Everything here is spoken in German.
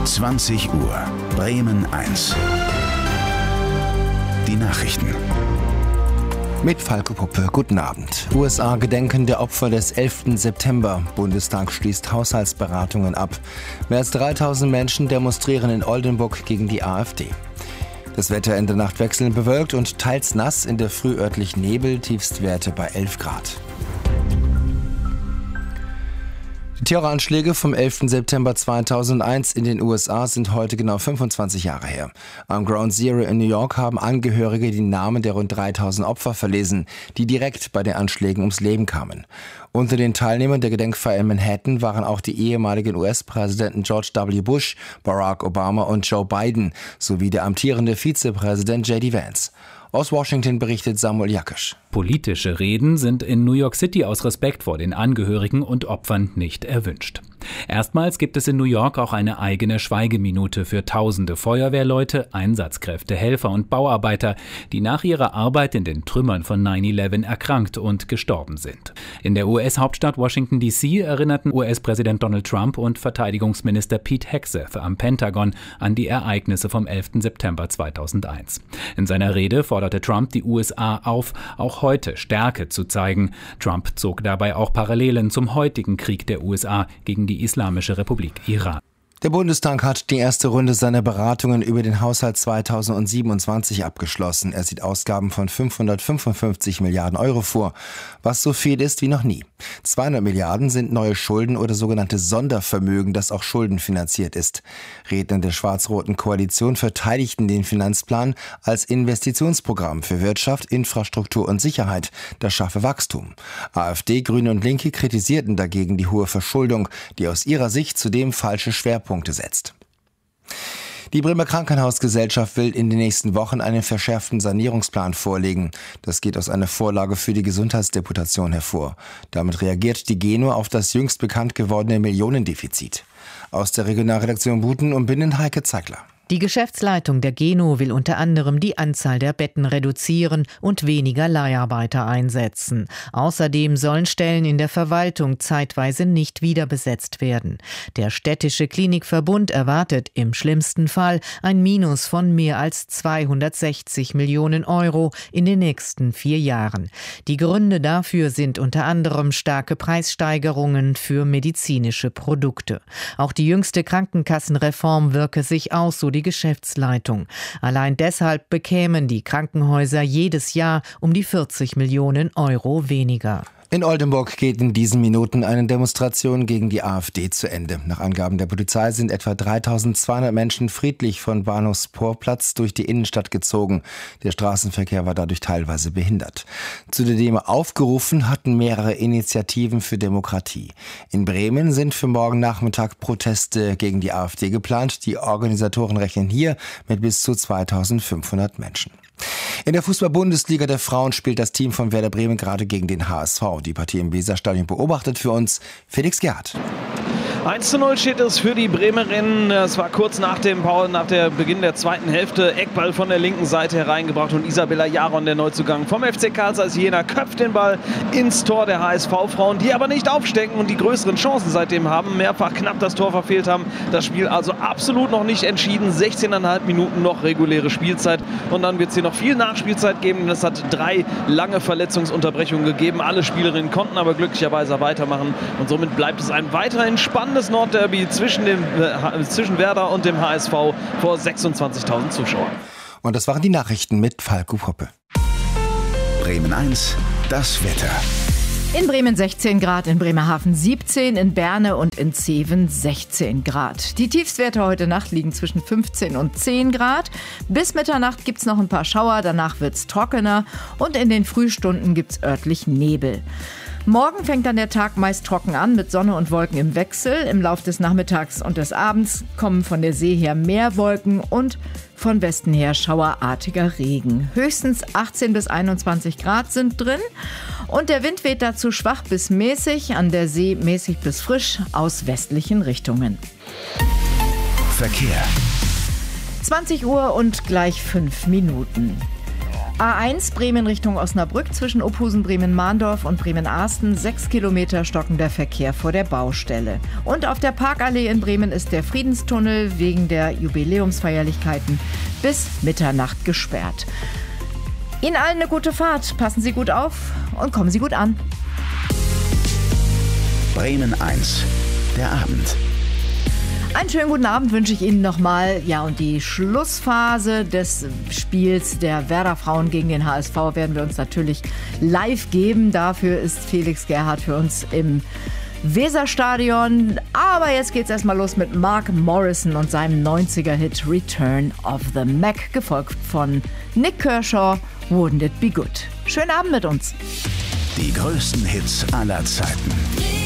20 Uhr, Bremen 1. Die Nachrichten. Mit Falco Puppe, guten Abend. USA gedenken der Opfer des 11. September. Bundestag schließt Haushaltsberatungen ab. Mehr als 3000 Menschen demonstrieren in Oldenburg gegen die AfD. Das Wetter in der Nacht wechselnd bewölkt und teils nass, in der Früh örtlich Nebel, Tiefstwerte bei 11 Grad. Die Terroranschläge vom 11. September 2001 in den USA sind heute genau 25 Jahre her. Am Ground Zero in New York haben Angehörige die Namen der rund 3000 Opfer verlesen, die direkt bei den Anschlägen ums Leben kamen. Unter den Teilnehmern der Gedenkfeier in Manhattan waren auch die ehemaligen US-Präsidenten George W. Bush, Barack Obama und Joe Biden sowie der amtierende Vizepräsident J.D. Vance. Aus Washington berichtet Samuel Jakisch. Politische Reden sind in New York City aus Respekt vor den Angehörigen und Opfern nicht erwünscht. Erstmals gibt es in New York auch eine eigene Schweigeminute für tausende Feuerwehrleute, Einsatzkräfte, Helfer und Bauarbeiter, die nach ihrer Arbeit in den Trümmern von 9/11 erkrankt und gestorben sind. In der US-Hauptstadt Washington D.C. erinnerten US-Präsident Donald Trump und Verteidigungsminister Pete Hegseth am Pentagon an die Ereignisse vom 11. September 2001. In seiner Rede forderte Trump die USA auf, auch heute Stärke zu zeigen. Trump zog dabei auch Parallelen zum heutigen Krieg der USA gegen die Islamische Republik Iran. Der Bundestag hat die erste Runde seiner Beratungen über den Haushalt 2027 abgeschlossen. Er sieht Ausgaben von 555 Milliarden Euro vor, was so viel ist wie noch nie. 200 Milliarden sind neue Schulden oder sogenannte Sondervermögen, das auch schuldenfinanziert ist. Redner der schwarz-roten Koalition verteidigten den Finanzplan als Investitionsprogramm für Wirtschaft, Infrastruktur und Sicherheit. Das schaffe Wachstum. AfD, Grüne und Linke kritisierten dagegen die hohe Verschuldung, die aus ihrer Sicht zudem falsche Schwerpunkte setzt. Die Bremer Krankenhausgesellschaft will in den nächsten Wochen einen verschärften Sanierungsplan vorlegen. Das geht aus einer Vorlage für die Gesundheitsdeputation hervor. Damit reagiert die Geno auf das jüngst bekannt gewordene Millionendefizit. Aus der Regionalredaktion Buten und Binnen Heike Zeigler. Die Geschäftsleitung der Geno will unter anderem die Anzahl der Betten reduzieren und weniger Leiharbeiter einsetzen. Außerdem sollen Stellen in der Verwaltung zeitweise nicht wieder besetzt werden. Der städtische Klinikverbund erwartet im schlimmsten Fall ein Minus von mehr als 260 Millionen Euro in den nächsten 4 Jahren. Die Gründe dafür sind unter anderem starke Preissteigerungen für medizinische Produkte. Auch die jüngste Krankenkassenreform wirke sich aus, so die Geschäftsleitung. Allein deshalb bekämen die Krankenhäuser jedes Jahr um die 40 Millionen Euro weniger. In Oldenburg geht in diesen Minuten eine Demonstration gegen die AfD zu Ende. Nach Angaben der Polizei sind etwa 3200 Menschen friedlich von Bahnhofsvorplatz durch die Innenstadt gezogen. Der Straßenverkehr war dadurch teilweise behindert. Zu der Demo aufgerufen hatten mehrere Initiativen für Demokratie. In Bremen sind für morgen Nachmittag Proteste gegen die AfD geplant. Die Organisatoren rechnen hier mit bis zu 2500 Menschen. In der Fußball-Bundesliga der Frauen spielt das Team von Werder Bremen gerade gegen den HSV. Die Partie im Weserstadion beobachtet für uns Felix Gerhardt. 1:0 steht es für die Bremerinnen. Es war kurz nach dem Beginn der zweiten Hälfte. Eckball von der linken Seite hereingebracht und Isabella Jaron, der Neuzugang vom FC Karl Zeiss Jena, köpft den Ball ins Tor der HSV-Frauen, die aber nicht aufstecken und die größeren Chancen seitdem haben, mehrfach knapp das Tor verfehlt haben. Das Spiel also absolut noch nicht entschieden. 16,5 Minuten noch reguläre Spielzeit und dann wird es hier noch viel Nachspielzeit geben. Es hat 3 lange Verletzungsunterbrechungen gegeben. Alle Spielerinnen konnten aber glücklicherweise weitermachen und somit bleibt es ein weiterhin spannendes Nordderby zwischen Werder und dem HSV vor 26.000 Zuschauern. Und das waren die Nachrichten mit Falco Puppe. Bremen 1, das Wetter. In Bremen 16 Grad, in Bremerhaven 17, in Berne und in Zeven 16 Grad. Die Tiefstwerte heute Nacht liegen zwischen 15 und 10 Grad. Bis Mitternacht gibt es noch ein paar Schauer, danach wird es trockener und in den Frühstunden gibt es örtlich Nebel. Morgen fängt dann der Tag meist trocken an mit Sonne und Wolken im Wechsel. Im Lauf des Nachmittags und des Abends kommen von der See her mehr Wolken und von Westen her schauerartiger Regen. Höchstens 18 bis 21 Grad sind drin und der Wind weht dazu schwach bis mäßig, an der See mäßig bis frisch aus westlichen Richtungen. Verkehr. 20 Uhr und gleich 5 Minuten. A1 Bremen Richtung Osnabrück zwischen Ophusen, Bremen-Mahndorf und Bremen-Ahsten 6 Kilometer stockender Verkehr vor der Baustelle. Und auf der Parkallee in Bremen ist der Friedenstunnel wegen der Jubiläumsfeierlichkeiten bis Mitternacht gesperrt. Ihnen allen eine gute Fahrt, passen Sie gut auf und kommen Sie gut an. Bremen 1, der Abend. Einen schönen guten Abend wünsche ich Ihnen nochmal. Ja, und die Schlussphase des Spiels der Werder Frauen gegen den HSV werden wir uns natürlich live geben. Dafür ist Felix Gerhardt für uns im Weserstadion. Aber jetzt geht's erstmal los mit Mark Morrison und seinem 90er-Hit Return of the Mac, gefolgt von Nick Kershaw, Wouldn't It Be Good. Schönen Abend mit uns. Die größten Hits aller Zeiten.